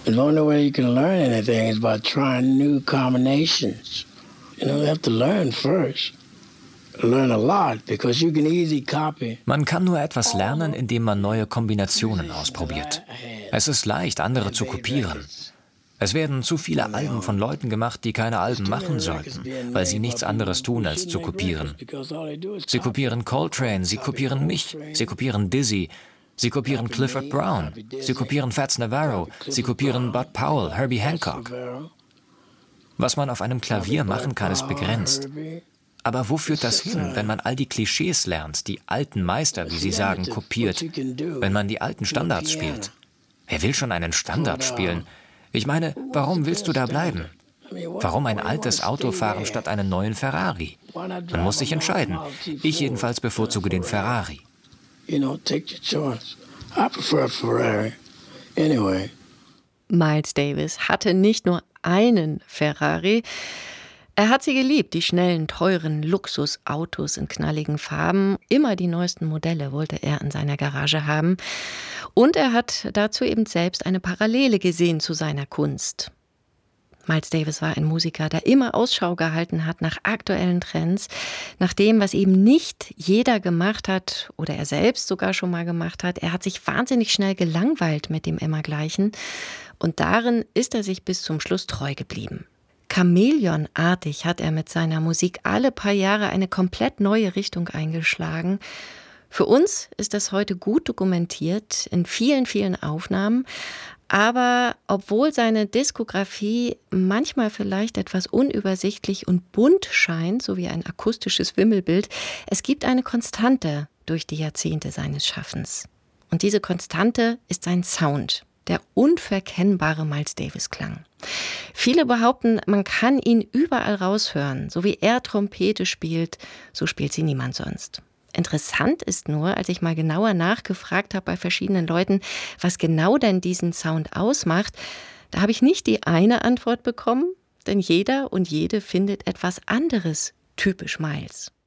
The only way you can learn anything is by trying new combinations. You have to learn first. Learn a lot, because you can easily copy. Man kann nur etwas lernen, indem man neue Kombinationen ausprobiert. Es ist leicht, andere zu kopieren. Es werden zu viele Alben von Leuten gemacht, die keine Alben machen sollten, weil sie nichts anderes tun, als zu kopieren. Sie kopieren Coltrane, sie kopieren mich, sie kopieren Dizzy, sie kopieren Clifford Brown, sie kopieren Fats Navarro, sie kopieren Bud Powell, Herbie Hancock. Was man auf einem Klavier machen kann, ist begrenzt. Aber wo führt das hin, wenn man all die Klischees lernt, die alten Meister, wie sie sagen, kopiert, wenn man die alten Standards spielt? Wer will schon einen Standard spielen? Ich meine, warum willst du da bleiben? Warum ein altes Auto fahren statt einen neuen Ferrari? Man muss sich entscheiden. Ich jedenfalls bevorzuge den Ferrari. Miles Davis hatte nicht nur einen Ferrari. Er hat sie geliebt, die schnellen, teuren Luxusautos in knalligen Farben. Immer die neuesten Modelle wollte er in seiner Garage haben. Und er hat dazu eben selbst eine Parallele gesehen zu seiner Kunst. Miles Davis war ein Musiker, der immer Ausschau gehalten hat nach aktuellen Trends, nach dem, was eben nicht jeder gemacht hat oder er selbst sogar schon mal gemacht hat. Er hat sich wahnsinnig schnell gelangweilt mit dem Immergleichen und darin ist er sich bis zum Schluss treu geblieben. Chamäleonartig hat er mit seiner Musik alle paar Jahre eine komplett neue Richtung eingeschlagen. Für uns ist das heute gut dokumentiert in vielen, vielen Aufnahmen. Aber obwohl seine Diskografie manchmal vielleicht etwas unübersichtlich und bunt scheint, so wie ein akustisches Wimmelbild, es gibt eine Konstante durch die Jahrzehnte seines Schaffens. Und diese Konstante ist sein Sound, der unverkennbare Miles Davis-Klang. Viele behaupten, man kann ihn überall raushören. So wie er Trompete spielt, so spielt sie niemand sonst. Interessant ist nur, als ich mal genauer nachgefragt habe bei verschiedenen Leuten, was genau denn diesen Sound ausmacht, da habe ich nicht die eine Antwort bekommen, denn jeder und jede findet etwas anderes typisch Miles.